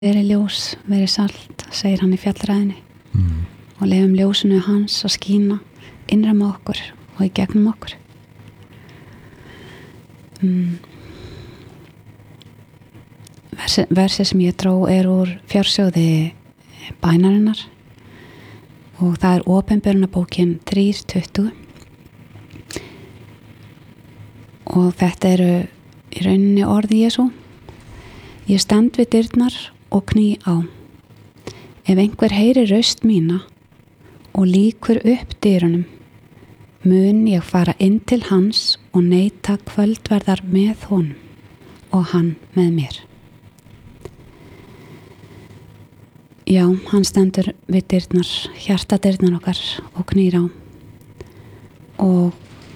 Verið ljós, verið salt, segir hann í fjallræðinni og leyfum ljósinu hans að skína innra með okkur og í gegnum okkur. Versið sem ég dró úr fjársjóði bænarinnar og það Opinberunarbókin 3:20 og þetta eru í rauninni orði Jesú. Ég stend við dyrnar og kný á. Ef einhver heyrir raust mína og lýkur upp dyrunum, mun ég fara inn til hans og neita kvöldverðar með honum og hann með mér. Já, hann stendur við dyrnar, hjartadyrnar okkar og knýr á. Og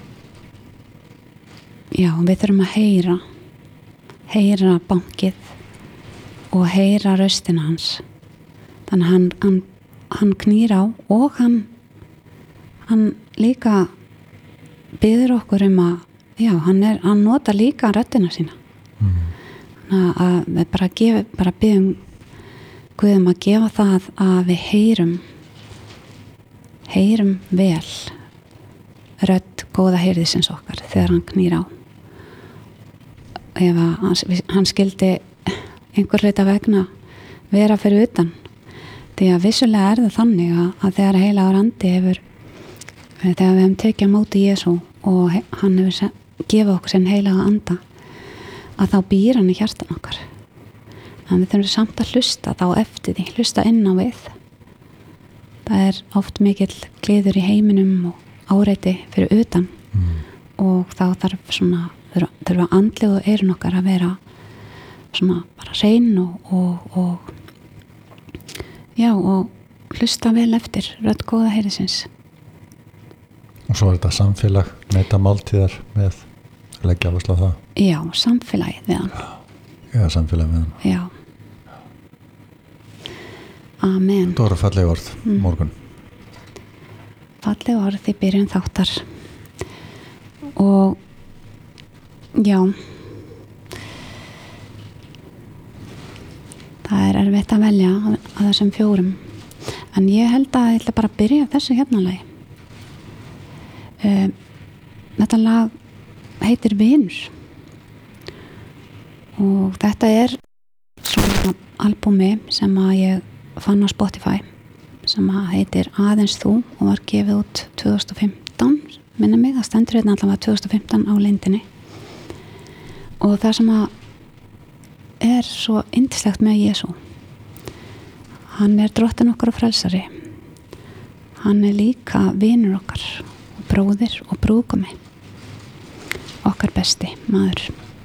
já, við þurfum að heyra bankið og heyra raustina hans. Þannig hann knýr á og hann líka biður okkur að, já, hann nota líka röddina sína. Þannig að við bara biðum Guðum að gefa það að við heyrum vel rödd góða heyrðisins okkar þegar hann knýr á. Ef hann skildi einhver hluta vegna vera fyrir utan, því að vissulega það þannig að þegar heilagur andi þegar við hefum tekið á móti Jesú og hann hefur gefið okkur sinn heilaga anda, að þá býr hann í hjartan okkar. En við þurfum samt að hlusta þá eftir því, hlusta inn á við. Það oft mikill gleður í heiminum og áreiti fyrir utan og þá þurfa andlegu eyrun okkar að vera svona bara hrein og hlusta vel eftir rödd góða heyrðisins. Og svo þetta samfélag, neita máltíðar með leggja áherslu á það. Já, samfélagið við hann. Já, samfélagið við hann. Já. Amen. Það voru falleg orð morgun. Falleg orð í byrjun þáttar. Og já, það erfitt að velja að þessum 4. En ég held að ég ætla bara að byrja þessu hérna lagi. Þetta lag heitir Vinur og þetta svona albúmi sem að ég fann á Spotify sem að heitir Aðeins þú og var gefið út 2015, minna mig, það stendur hérna allavega 2015 á lindinni. Og það sem að svo yndislegt með Jesú, hann drottinn okkar og frelsari, hann líka vinur okkar og bróðir og brúðgumi, okkar besti maður.